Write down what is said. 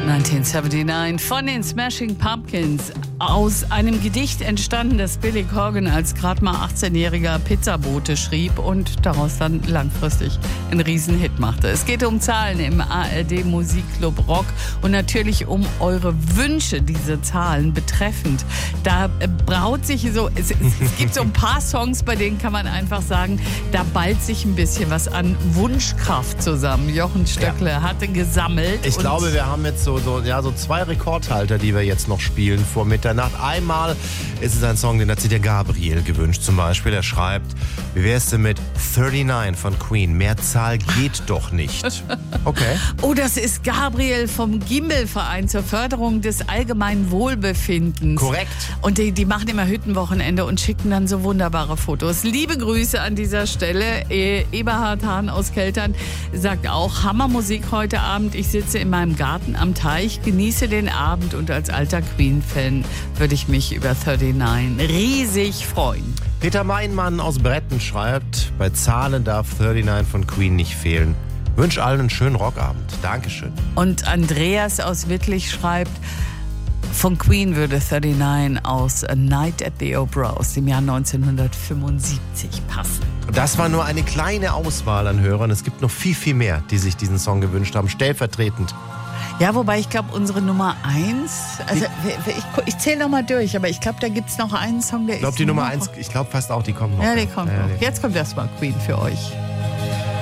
1979 von den Smashing Pumpkins. Aus einem Gedicht entstanden, das Billy Corgan als gerade mal 18-jähriger Pizzabote schrieb und daraus dann langfristig einen Riesenhit machte. Es geht um Zahlen im ARD Musikclub Rock und natürlich um eure Wünsche, diese Zahlen betreffend. Da braut sich so, es gibt so ein paar Songs, bei denen kann man einfach sagen, da ballt sich ein bisschen was an Wunschkraft zusammen. Jochen Stöckle hatte gesammelt. Ich glaube, wir haben jetzt so zwei Rekordhalter, die wir jetzt noch spielen vor Mitternacht. Einmal ist es ein Song, den hat sich der Gabriel gewünscht zum Beispiel. Er schreibt, wie wär's denn mit 39 von Queen? Mehr Zahl geht doch nicht. Okay. Oh, das ist Gabriel vom Gimbelverein zur Förderung des allgemeinen Wohlbefindens. Korrekt. Und die machen immer Hüttenwochenende und schicken dann so wunderbare Fotos. Liebe Grüße an dieser Stelle. Eberhard Hahn aus Keltern sagt auch, Hammermusik heute Abend. Ich sitze in meinem Garten am Teich, genieße den Abend und als alter Queen-Fan würde ich mich über 39 riesig freuen. Peter Meinmann aus Bretten schreibt, bei Zahlen darf 39 von Queen nicht fehlen. Wünsche allen einen schönen Rockabend. Dankeschön. Und Andreas aus Wittlich schreibt, von Queen würde 39 aus A Night at the Opera aus dem Jahr 1975 passen. Das war nur eine kleine Auswahl an Hörern. Es gibt noch viel, viel mehr, die sich diesen Song gewünscht haben. Stellvertretend. Ja, wobei ich glaube, unsere Nummer 1, also ich zähle noch mal durch, aber ich glaube, da gibt es noch einen Song, der ist. Ich glaube, die Nummer 1, ich glaube fast auch, die kommt noch. Ja, die kommt noch. Jetzt kommt erstmal Queen für euch.